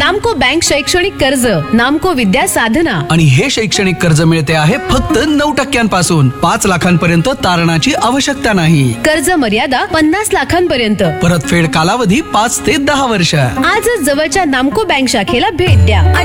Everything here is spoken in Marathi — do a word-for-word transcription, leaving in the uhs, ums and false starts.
नामको बँक शैक्षणिक कर्ज, नामको विद्या साधना. आणि हे शैक्षणिक कर्ज मिळते आहे फक्त नऊ टक्क्यांपासून. पाच लाखांपर्यंत तारणाची आवश्यकता नाही. कर्ज मर्यादा पन्नास लाखांपर्यंत. परतफेड कालावधी पाच ते दहा वर्ष. आजच जवळच्या नामको बँक शाखेला भेट द्या.